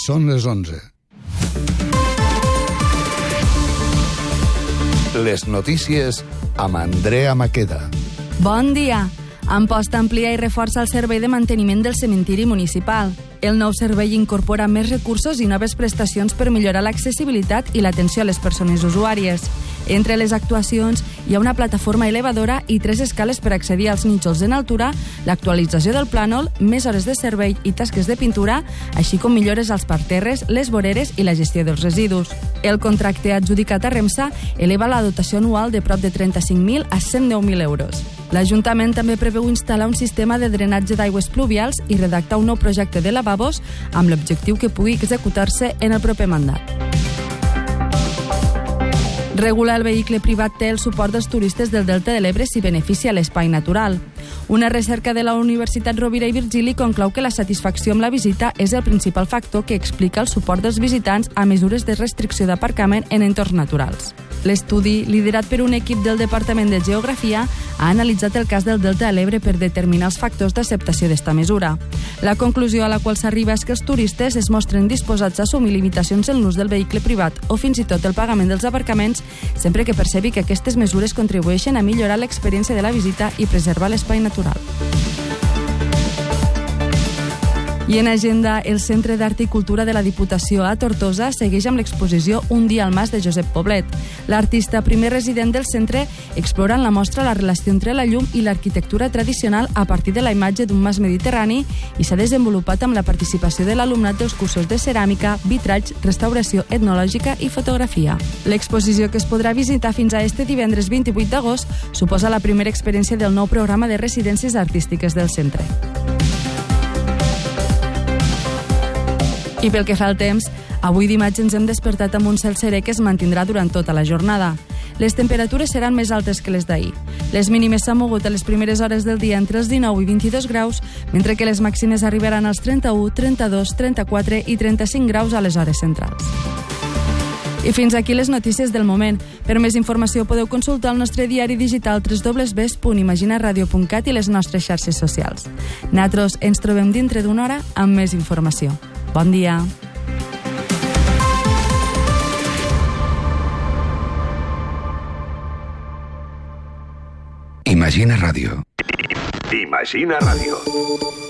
Són les 11. Les notícies amb Andrea Maqueda. Bon dia. Amposta amplia i reforça el servei de manteniment del cementiri municipal. El nou servei incorpora més recursos i noves prestacions per millorar l'accessibilitat i l'atenció a les persones usuàries. Entre les actuacions hi ha una plataforma elevadora i 3 escales per accedir als nínxols en altura, l'actualització del plànol, més hores de servei i tasques de pintura, així com millores als parterres, les voreres i la gestió dels residus. El contracte adjudicat a Remsa eleva la dotació anual de prop de 35.000 a 110.000 euros. L'Ajuntament també preveu instal·lar un sistema de drenatge d'aigües pluvials i redactar un nou projecte de lavabos amb l'objectiu que pugui executar-se en el proper mandat. Regular el vehicle privat té el suport dels turistes del Delta de l'Ebre si beneficia l'espai natural. Una recerca de la Universitat Rovira i Virgili conclou que la satisfacció amb la visita és el principal factor que explica el suport dels visitants a mesures de restricció d'aparcament en entorns naturals. L'estudi, liderat per un equip del Departament de Geografia, ha analitzat el cas del Delta de l'Ebre per determinar els factors d'acceptació d'esta mesura. La conclusió a la qual s'arriba és que els turistes es mostren disposats a assumir limitacions en l'ús del vehicle privat o fins i tot el pagament dels aparcaments sempre que percebi que aquestes mesures contribueixen a millorar l'experiència de la visita i preservar l'espai natural. I en agenda, el Centre d'Art i Cultura de la Diputació a Tortosa segueix amb l'exposició Un dia al mas de Josep Poblet. L'artista, primer resident del centre, explora en la mostra la relació entre la llum i l'arquitectura tradicional a partir de la imatge d'un mas mediterrani i s'ha desenvolupat amb la participació de l'alumnat dels cursos de ceràmica, vitraig, restauració etnològica i fotografia. L'exposició, que es podrà visitar fins a este divendres 28 d'agost, suposa la primera experiència del nou programa de residències artístiques del centre. I pel que fa al temps, avui dimarts ens hem despertat amb un cel serè que es mantindrà durant tota la jornada. Les temperatures seran més altes que les d'ahir. Les mínimes s'han mogut a les primeres hores del dia entre els 19 i 22 graus, mentre que les màximes arribaran als 31, 32, 34 i 35 graus a les hores centrals. I fins aquí les notícies del moment. Per més informació podeu consultar el nostre diari digital www.imaginaradio.cat i les nostres xarxes socials. Nosaltres ens trobem dintre d'una hora amb més informació. Bon dia. Imagina Ràdio. Imagina Ràdio.